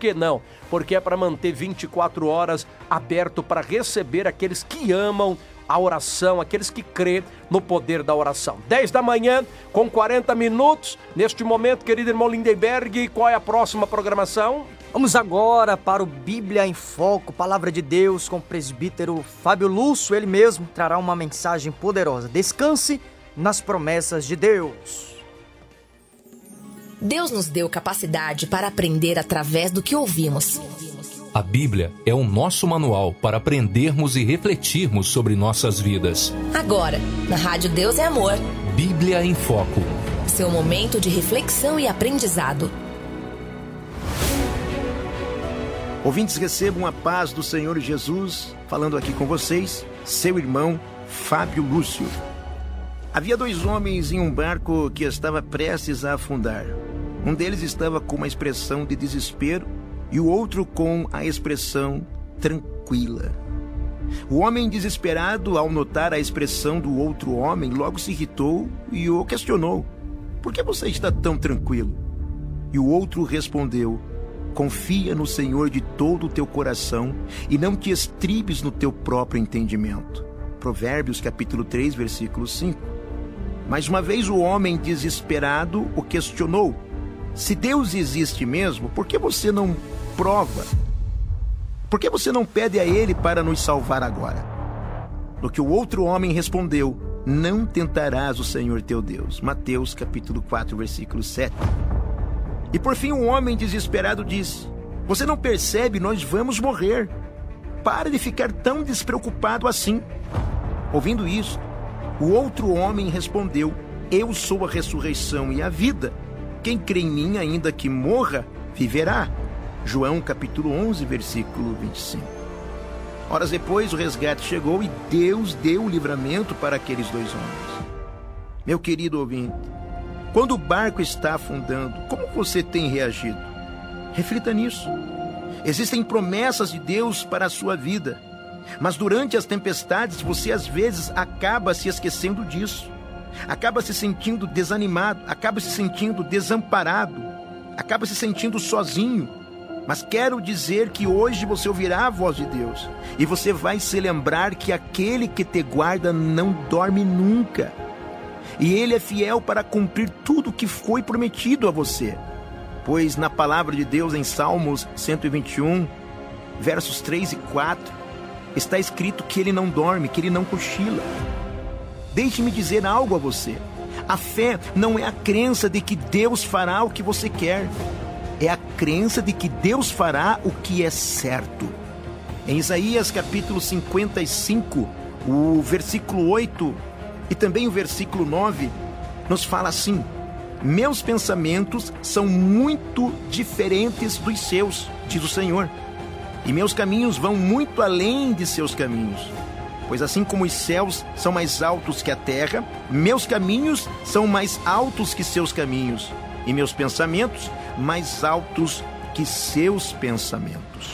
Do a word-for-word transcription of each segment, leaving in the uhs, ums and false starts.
que não? Porque é para manter vinte e quatro horas aberto para receber aqueles que amam a oração, aqueles que crê no poder da oração. dez da manhã, com quarenta minutos. Neste momento, querido irmão Lindenberg, qual é a próxima programação? Vamos agora para o Bíblia em Foco, Palavra de Deus, com o presbítero Fábio Lúcio. Ele mesmo trará uma mensagem poderosa. Descanse nas promessas de Deus. Deus nos deu capacidade para aprender através do que ouvimos. A Bíblia é o nosso manual para aprendermos e refletirmos sobre nossas vidas. Agora, na Rádio Deus é Amor. Bíblia em Foco. Seu momento de reflexão e aprendizado. Ouvintes, recebam a paz do Senhor Jesus, falando aqui com vocês, seu irmão Fábio Lúcio. Havia dois homens em um barco que estava prestes a afundar. Um deles estava com uma expressão de desespero e o outro com a expressão tranquila. O homem desesperado, ao notar a expressão do outro homem, logo se irritou e o questionou: "Por que você está tão tranquilo?" E o outro respondeu: "Confia no Senhor de todo o teu coração e não te estribes no teu próprio entendimento." Provérbios capítulo três, versículo cinco. Mais uma vez o homem desesperado o questionou: "Se Deus existe mesmo, por que você não prova? Por que você não pede a Ele para nos salvar agora?" No que o outro homem respondeu: "Não tentarás o Senhor teu Deus." Mateus capítulo quatro, versículo sete. E por fim o homem desesperado disse: "Você não percebe? Nós vamos morrer. Para de ficar tão despreocupado assim." Ouvindo isso, o outro homem respondeu: "Eu sou a ressurreição e a vida. Quem crê em mim, ainda que morra, viverá." João capítulo onze, versículo vinte e cinco. Horas depois o resgate chegou e Deus deu o livramento para aqueles dois homens. Meu querido ouvinte, quando o barco está afundando, como você tem reagido? Reflita nisso. Existem promessas de Deus para a sua vida, mas durante as tempestades você às vezes acaba se esquecendo disso. Acaba se sentindo desanimado, acaba se sentindo desamparado, acaba se sentindo sozinho. Mas quero dizer que hoje você ouvirá a voz de Deus e você vai se lembrar que aquele que te guarda não dorme nunca. E Ele é fiel para cumprir tudo o que foi prometido a você. Pois na palavra de Deus em Salmos cento e vinte e um, versos três e quatro, está escrito que Ele não dorme, que Ele não cochila. Deixe-me dizer algo a você. A fé não é a crença de que Deus fará o que você quer. É a crença de que Deus fará o que é certo. Em Isaías capítulo cinquenta e cinco, o versículo oito e também o versículo nove, nos fala assim: "Meus pensamentos são muito diferentes dos seus, diz o Senhor, e meus caminhos vão muito além de seus caminhos. Pois assim como os céus são mais altos que a terra, meus caminhos são mais altos que seus caminhos, e meus pensamentos mais altos que seus pensamentos."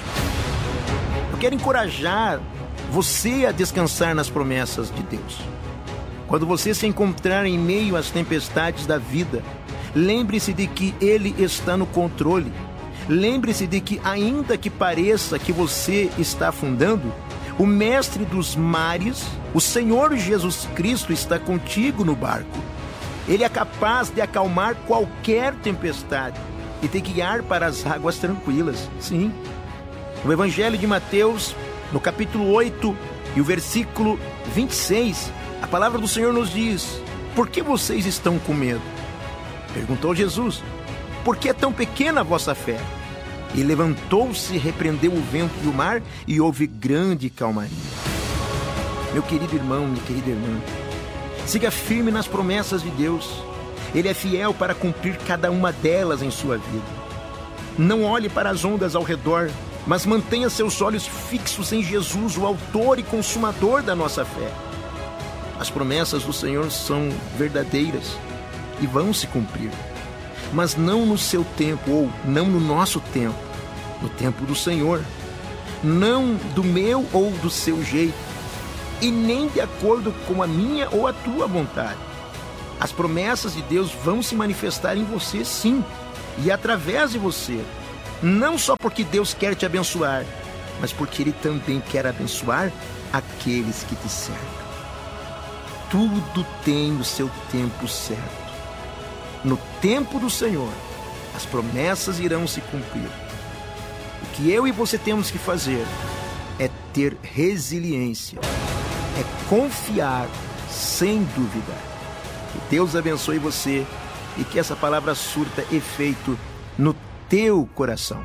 Eu quero encorajar você a descansar nas promessas de Deus. Quando você se encontrar em meio às tempestades da vida, lembre-se de que Ele está no controle. Lembre-se de que, ainda que pareça que você está afundando, o Mestre dos mares, o Senhor Jesus Cristo, está contigo no barco. Ele é capaz de acalmar qualquer tempestade e te guiar para as águas tranquilas. Sim. No Evangelho de Mateus, no capítulo oito e o versículo vinte e seis, a palavra do Senhor nos diz: "Por que vocês estão com medo?" Perguntou Jesus. "Por que é tão pequena a vossa fé?" E levantou-se, repreendeu o vento e o mar, e houve grande calmaria. Meu querido irmão, minha querida irmã, siga firme nas promessas de Deus. Ele é fiel para cumprir cada uma delas em sua vida. Não olhe para as ondas ao redor, mas mantenha seus olhos fixos em Jesus, o autor e consumador da nossa fé. As promessas do Senhor são verdadeiras e vão se cumprir, mas não no seu tempo, ou não no nosso tempo, no tempo do Senhor, não do meu ou do seu jeito, e nem de acordo com a minha ou a tua vontade. As promessas de Deus vão se manifestar em você, sim, e através de você. Não só porque Deus quer te abençoar, mas porque Ele também quer abençoar aqueles que te cercam. Tudo tem o seu tempo certo. No tempo do Senhor, as promessas irão se cumprir. O que eu e você temos que fazer é ter resiliência, é confiar sem dúvida. Que Deus abençoe você e que essa palavra surta efeito no teu coração.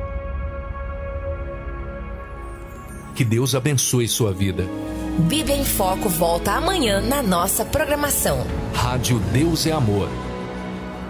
Que Deus abençoe sua vida. Bíblia em Foco volta amanhã na nossa programação. Rádio Deus é Amor.